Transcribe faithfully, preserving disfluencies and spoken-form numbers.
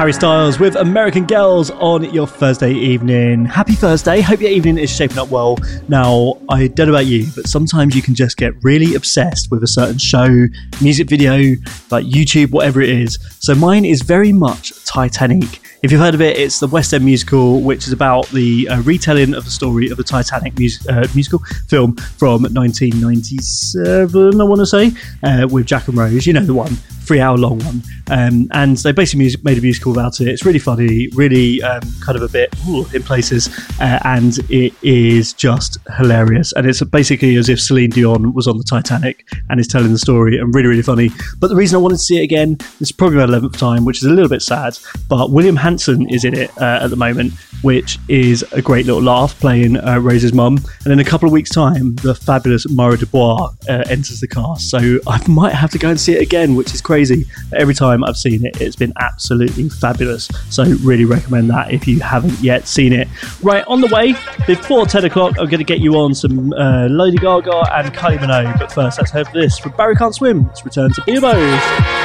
Harry Styles with American Girls on your Thursday evening. Happy Thursday. Hope your evening is shaping up well. Now, I don't know about you, but sometimes you can just get really obsessed with a certain show, music video, like YouTube, whatever it is. So mine is very much Titanic. If you've heard of it, it's the West End musical, which is about the uh, retelling of the story of the Titanic mus- uh, musical film from nineteen ninety-seven, I want to say, uh, with Jack and Rose. You know the one, three-hour long one. Um, and they basically music- made a musical about it. It's really funny, really um, kind of a bit ooh, in places, uh, and it is just hilarious. And it's basically as if Celine Dion was on the Titanic and is telling the story, and really, really funny. But the reason I wanted to see it again, this is probably my eleventh time, which is a little bit sad, but William Hanson is in it uh, at the moment, which is a great little laugh, playing uh, Rose's mum. And in a couple of weeks' time, the fabulous Mara Dubois uh, enters the cast. So I might have to go and see it again, which is crazy. Every time I've seen it, it's been absolutely fabulous. So really recommend that if you haven't yet seen it. Right, on the way, before ten o'clock, I'm going to get you on some uh, Lady Gaga and Kylie Minogue. But first, let's have this from Barry Can't Swim. Let's return to Beobos.